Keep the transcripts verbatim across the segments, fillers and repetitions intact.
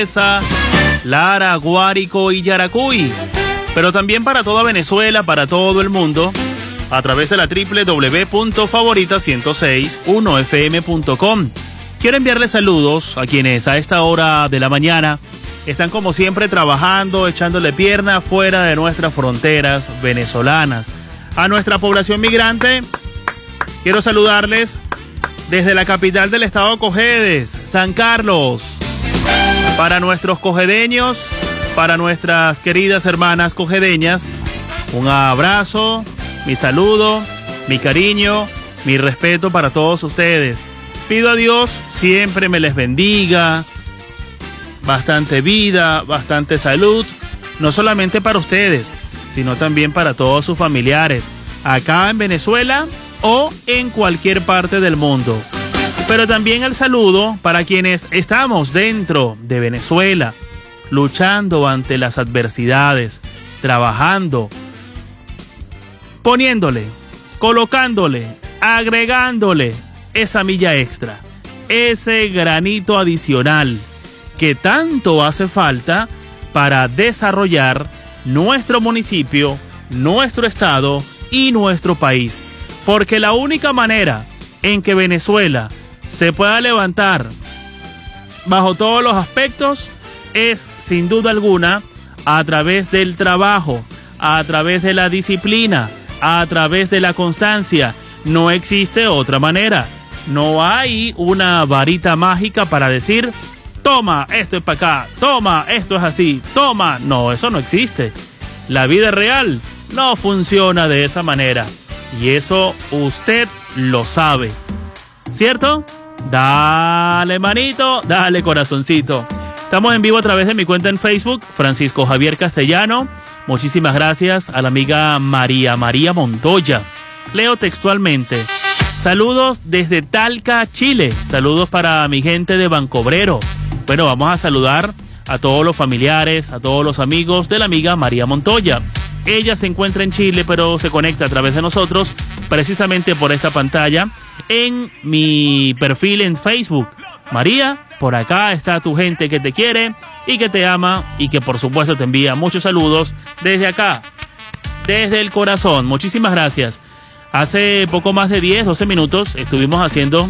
Lara, Guárico y Yaracuy, pero también para toda Venezuela, para todo el mundo, a través de la doble u doble u doble u punto favorita ciento seis punto uno f m punto com. Quiero enviarles saludos a quienes a esta hora de la mañana están como siempre trabajando, echándole pierna fuera de nuestras fronteras venezolanas. A nuestra población migrante, quiero saludarles desde la capital del estado Cojedes, San Carlos. Para nuestros cojedeños, para nuestras queridas hermanas cojedeñas, un abrazo, mi saludo, mi cariño, mi respeto para todos ustedes. Pido a Dios siempre me les bendiga, bastante vida, bastante salud, no solamente para ustedes, sino también para todos sus familiares, acá en Venezuela o en cualquier parte del mundo. Pero también el saludo para quienes estamos dentro de Venezuela, luchando ante las adversidades, trabajando, poniéndole, colocándole, agregándole esa milla extra, ese granito adicional que tanto hace falta para desarrollar nuestro municipio, nuestro estado y nuestro país. Porque la única manera en que Venezuela se pueda levantar bajo todos los aspectos es, sin duda alguna, a través del trabajo, a través de la disciplina, a través de la constancia. No existe otra manera. No hay una varita mágica para decir, toma, esto es para acá, toma, esto es así, toma. No, eso no existe. La vida real no funciona de esa manera. Y eso usted lo sabe, ¿cierto? Dale manito, dale corazoncito. Estamos en vivo a través de mi cuenta en Facebook, Francisco Javier Castellano. Muchísimas gracias a la amiga María María Montoya. Leo textualmente. Saludos desde Talca, Chile. Saludos para mi gente de Bancobrero. Bueno, vamos a saludar a todos los familiares, a todos los amigos de la amiga María Montoya. Ella se encuentra en Chile, pero se conecta a través de nosotros, precisamente por esta pantalla, en mi perfil en Facebook. María, por acá está tu gente que te quiere y que te ama y que por supuesto te envía muchos saludos desde acá, desde el corazón. Muchísimas gracias. Hace poco más de diez, doce minutos estuvimos haciendo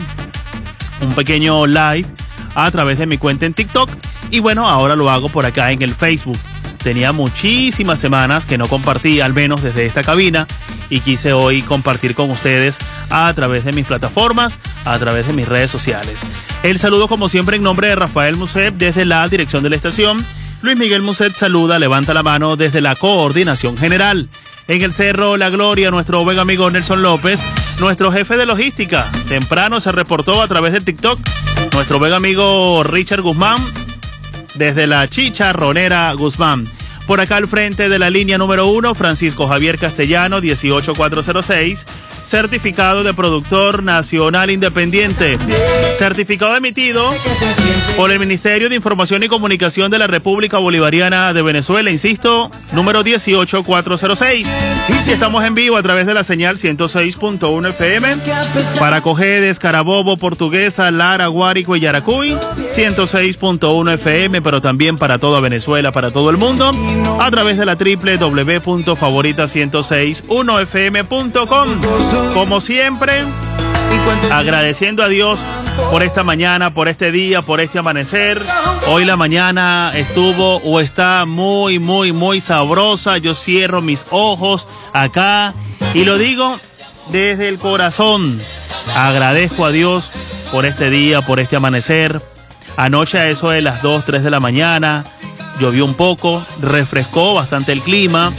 un pequeño live a través de mi cuenta en TikTok y bueno, ahora lo hago por acá en el Facebook. Tenía muchísimas semanas que no compartía, al menos desde esta cabina, y quise hoy compartir con ustedes a través de mis plataformas, a través de mis redes sociales. El saludo como siempre en nombre de Rafael Muset desde la dirección de la estación. Luis Miguel Muset saluda, levanta la mano desde la coordinación general. En el Cerro La Gloria, nuestro buen amigo Nelson López, nuestro jefe de logística, temprano se reportó a través de TikTok. Nuestro buen amigo Richard Guzmán, desde la Chicharronera Guzmán. Por acá al frente de la línea número uno, Francisco Javier Castellano, dieciocho mil cuatrocientos seis, certificado de productor nacional independiente. Certificado emitido por el Ministerio de Información y Comunicación de la República Bolivariana de Venezuela, insisto, número dieciocho mil cuatrocientos seis. Y estamos en vivo a través de la señal ciento seis punto uno F M para Cojedes, Carabobo, Portuguesa, Lara, Guárico y Yaracuy, ciento seis punto uno F M, pero también para toda Venezuela, para todo el mundo, a través de la doble u doble u doble u punto favorita ciento seis punto uno f m punto com. Como siempre, agradeciendo a Dios por esta mañana, por este día, por este amanecer. Hoy la mañana estuvo o está muy, muy, muy sabrosa. Yo cierro mis ojos acá y lo digo desde el corazón. Agradezco a Dios por este día, por este amanecer. Anoche a eso de las dos, tres de la mañana, llovió un poco, refrescó bastante el clima.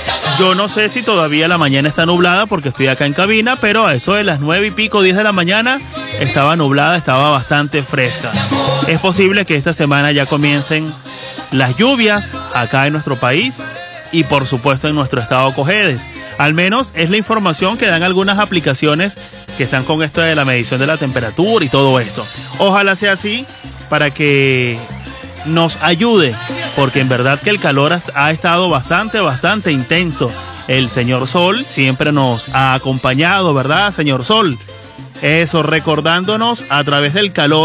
Yo no sé si todavía la mañana está nublada porque estoy acá en cabina, pero a eso de las nueve y pico, diez de la mañana, estaba nublada, estaba bastante fresca. Es posible que esta semana ya comiencen las lluvias acá en nuestro país y por supuesto en nuestro estado Cojedes. Al menos es la información que dan algunas aplicaciones que están con esto de la medición de la temperatura y todo esto. Ojalá sea así para que nos ayude, porque en verdad que el calor ha estado bastante, bastante intenso. El señor Sol siempre nos ha acompañado, ¿verdad, señor Sol? Eso, recordándonos a través del calor